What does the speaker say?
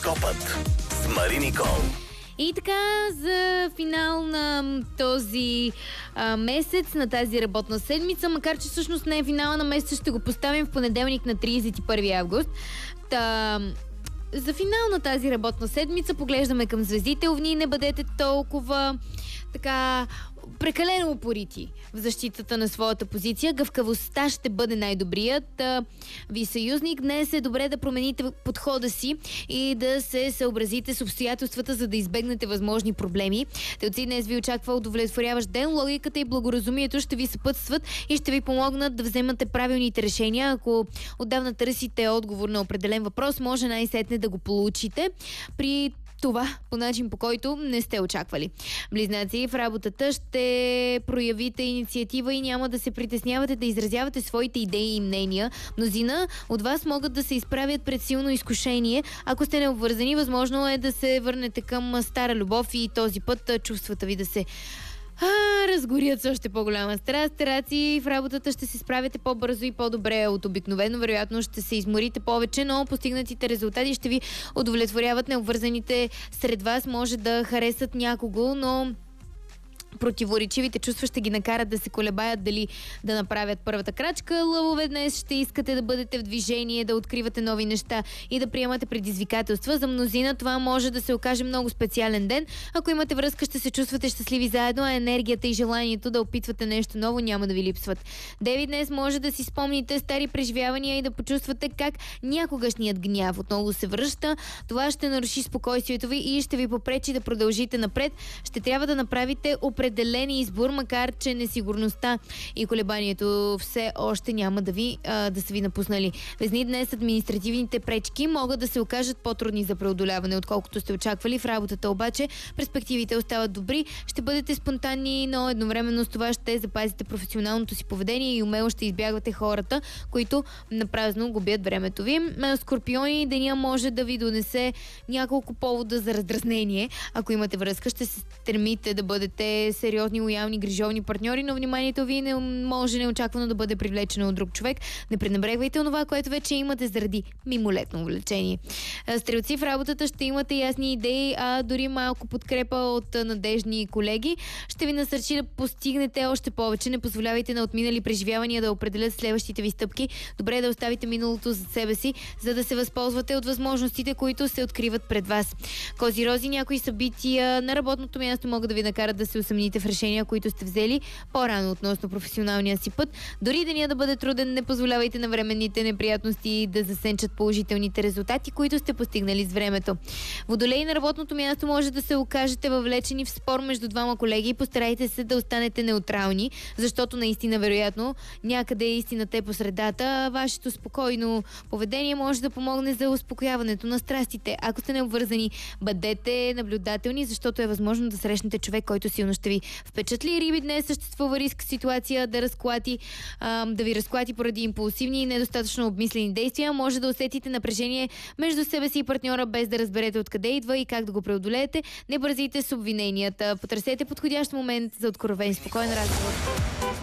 Хороскопът с Мари Никол. И така, за финал на този месец, на тази работна седмица, макар че всъщност не е финала на месеца, ще го поставим в понеделник на 31 август. За финал на тази работна седмица поглеждаме към звездите. Овни, не бъдете толкова прекалено упорити в защитата на своята позиция. Гъвкавостта ще бъде най-добрият ви съюзник. Днес е добре да промените подхода си и да се съобразите с обстоятелствата, за да избегнете възможни проблеми. Телци, днес ви очаква удовлетворяващ ден. Логиката и благоразумието ще ви съпътстват и ще ви помогнат да вземате правилните решения. Ако отдавна търсите отговор на определен въпрос, може най-сетне да го получите при това по начин, по който не сте очаквали. Близнаци, в работата ще проявите инициатива и няма да се притеснявате да изразявате своите идеи и мнения. Мнозина от вас могат да се изправят пред силно изкушение. Ако сте необвързани, възможно е да се върнете към стара любов и този път чувствата ви да се разгорят с още по-голяма страст. Стараци, в работата ще се справяте по-бързо и по-добре от обикновено. Вероятно ще се изморите повече, но постигнатите резултати ще ви удовлетворяват. Необвързаните сред вас може да харесат някого, но противоречивите чувства ще ги накарат да се колебаят дали да направят първата крачка. Лъвове, днес ще искате да бъдете в движение, да откривате нови неща и да приемате предизвикателства. За мнозина това може да се окаже много специален ден. Ако имате връзка, ще се чувствате щастливи заедно, а енергията и желанието да опитвате нещо ново няма да ви липсват. Деви, днес може да си спомните стари преживявания и да почувствате как някогашният гняв отново се връща. Това ще наруши спокойствието ви и ще ви попречи да продължите напред. Ще трябва да направите определен избор, макар че несигурността и колебанието все още няма да са ви напуснали. Везни, днес административните пречки могат да се окажат по-трудни за преодоляване, отколкото сте очаквали. В работата обаче перспективите остават добри. Ще бъдете спонтанни, но едновременно с това ще запазите професионалното си поведение и умело ще избягвате хората, които напразно губят времето ви. Скорпиони, деня може да ви донесе няколко повода за раздразнение. Ако имате връзка, ще се стремите да бъдете сериозни, лоялни, грижовни партньори, но вниманието ви не може неочаквано да бъде привлечено от друг човек. Не пренебрегвайте това, което вече имате заради мимолетно увлечение. Стрелци, в работата ще имате ясни идеи, а дори малко подкрепа от надежни колеги. Ще ви насърчи да постигнете още повече. Не позволявайте на отминали преживявания да определят следващите ви стъпки. Добре е да оставите миналото за себе си, за да се възползвате от възможностите, които се откриват пред вас. Козирози, някои събития на работното място могат да ви накарат да се усъмните в решения, които сте взели по-рано относно професионалния си път. Дори деня да бъде труден, не позволявайте на временните неприятности да засенчат положителните резултати, които сте постигнали с времето. Водолей, на работното място може да се окажете въвлечени в спор между двама колеги и постарайте се да останете неутрални, защото наистина, вероятно, някъде истината е по средата. Вашето спокойно поведение може да помогне за успокояването на страстите. Ако сте необвързани, бъдете наблюдателни, защото е възможно да срещнете човек, който силно ще ви впечатли. Риби, днес съществува риск ситуация да ви разклати поради импулсивни и недостатъчно обмислени действия. Може да усетите напрежение между себе си и партньора, без да разберете откъде идва и как да го преодолеете. Не бързите с обвиненията. Потърсете подходящ момент за откровен, спокоен разговор.